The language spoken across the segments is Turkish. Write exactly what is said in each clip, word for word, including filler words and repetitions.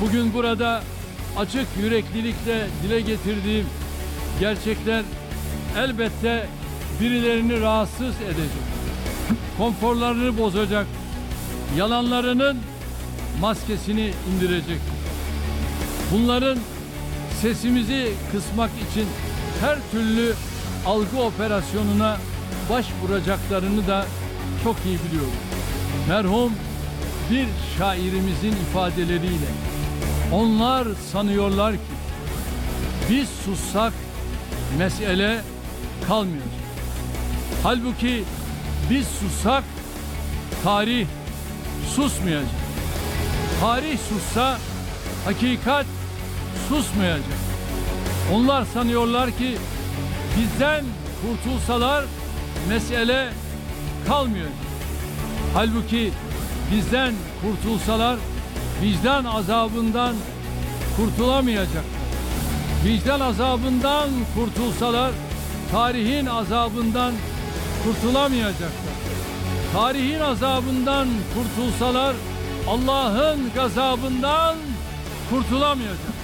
Bugün burada açık yüreklilikle dile getirdiğim gerçekler elbette birilerini rahatsız edecek. Konforlarını bozacak, yalanlarının maskesini indirecek. Bunların sesimizi kısmak için her türlü algı operasyonuna başvuracaklarını da çok iyi biliyorum. Merhum bir şairimizin ifadeleriyle onlar sanıyorlar ki biz sussak mesele kalmıyor. Halbuki biz sussak tarih susmayacak. Tarih sussa hakikat susmayacak. Onlar sanıyorlar ki bizden kurtulsalar mesele kalmayacak. Halbuki bizden kurtulsalar vicdan azabından kurtulamayacaklar. Vicdan azabından kurtulsalar tarihin azabından kurtulamayacaklar. Tarihin azabından kurtulsalar Allah'ın gazabından kurtulamayacaklar.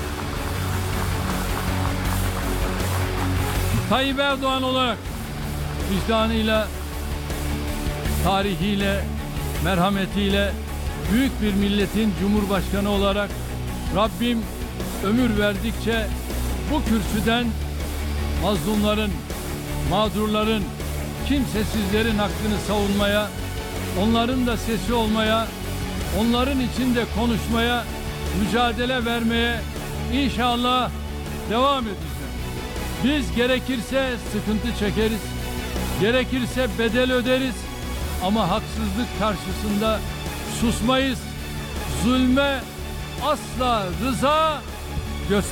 Tayyip Erdoğan olarak vicdanıyla, tarihiyle, merhametiyle büyük bir milletin cumhurbaşkanı olarak Rabbim ömür verdikçe bu kürsüden mazlumların, mağdurların, kimsesizlerin hakkını savunmaya, onların da sesi olmaya, onların için de konuşmaya, mücadele vermeye inşallah devam edeceğiz. Biz gerekirse sıkıntı çekeriz, gerekirse bedel öderiz ama haksızlık karşısında susmayız. Zulme asla rıza